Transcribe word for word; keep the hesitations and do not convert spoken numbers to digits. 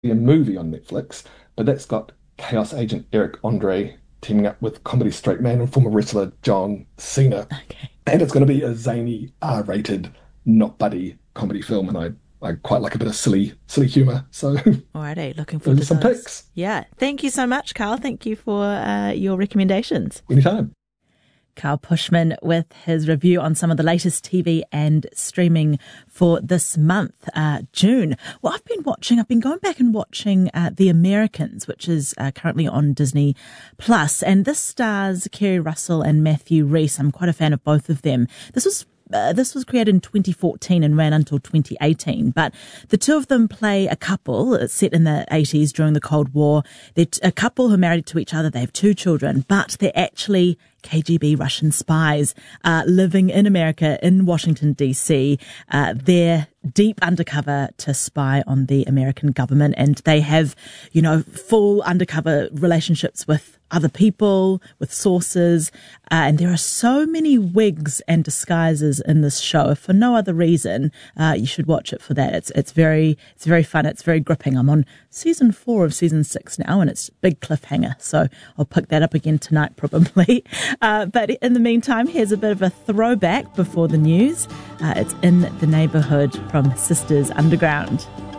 a movie on Netflix, but that's got Chaos Agent Eric Andre teaming up with comedy straight man and former wrestler John Cena. Okay. And it's going to be a zany, R-rated, not buddy comedy film, and I I quite like a bit of silly silly humor. So Alrighty, looking forward those are to some those. picks. Yeah. Thank you so much, Carl. Thank you for uh, your recommendations. Anytime. Carl Pushman with his review on some of the latest T V and streaming for this month, uh, June. Well, I've been watching, I've been going back and watching uh, The Americans, which is uh, currently on Disney Plus, and this stars Kerry Russell and Matthew Rhys. I'm quite a fan of both of them. This was Uh, this was created in twenty fourteen and ran until twenty eighteen, but the two of them play a couple uh, set in the eighties during the Cold War. They're t- a couple who are married to each other. They have two children, but they're actually K G B Russian spies uh, living in America, in Washington, D C. Uh, they're deep undercover to spy on the American government, and they have, you know, full undercover relationships with other people, with sources, uh, and there are so many wigs and disguises in this show. For no other reason, uh, you should watch it for that. It's it's very it's very fun. It's very gripping. I'm on season four of season six now, and it's a big cliffhanger. So I'll pick that up again tonight, probably. Uh, but in the meantime, here's a bit of a throwback before the news. Uh, it's In the Neighborhood from Sisters Underground.